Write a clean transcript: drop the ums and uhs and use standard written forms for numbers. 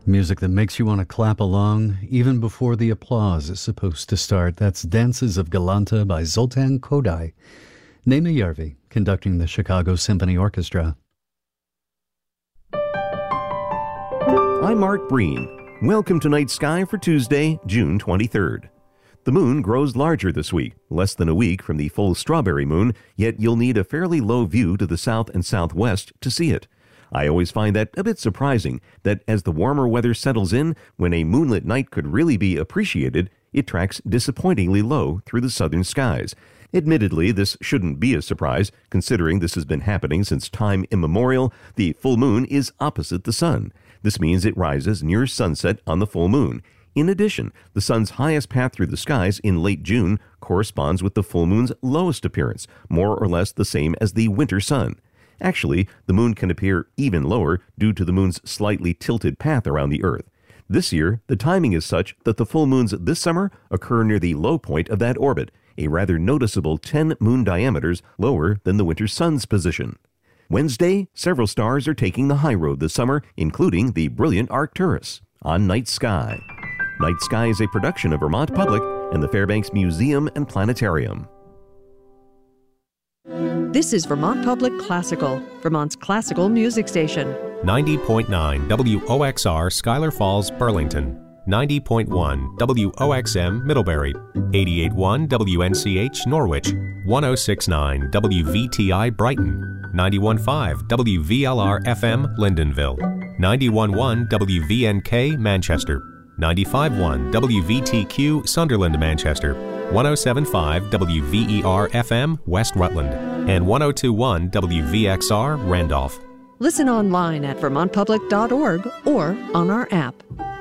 Music that makes you want to clap along even before the applause is supposed to start. That's Dances of Galanta by Zoltan Kodály. Néma Järvi conducting the Chicago Symphony Orchestra. I'm Mark Breen. Welcome to Night Sky for Tuesday, June 23rd. The moon grows larger this week, less than a week from the full strawberry moon, yet you'll need a fairly low view to the south and southwest to see it. I always find that a bit surprising, that as the warmer weather settles in, when a moonlit night could really be appreciated, it tracks disappointingly low through the southern skies. Admittedly, this shouldn't be a surprise, considering this has been happening since time immemorial. The full moon is opposite the sun. This means it rises near sunset on the full moon. In addition, the sun's highest path through the skies in late June corresponds with the full moon's lowest appearance, more or less the same as the winter sun. Actually, the moon can appear even lower due to the moon's slightly tilted path around the Earth. This year, the timing is such that the full moons this summer occur near the low point of that orbit, a rather noticeable 10 moon diameters lower than the winter sun's position. Wednesday, several stars are taking the high road this summer, including the brilliant Arcturus. On Night Sky. Night Sky is a production of Vermont Public and the Fairbanks Museum and Planetarium. This is Vermont Public Classical, Vermont's classical music station. 90.9 WOXR Schuyler Falls, Burlington. 90.1 WOXM Middlebury. 88.1 WNCH Norwich. 106.9 WVTI Brighton. 91.5 WVLR FM Lyndonville. 91.1 WVNK Manchester. 95.1 WVTQ Sunderland, Manchester. 107.5 WVER FM West Rutland. And 102.1 WVXR Randolph. Listen online at vermontpublic.org or on our app.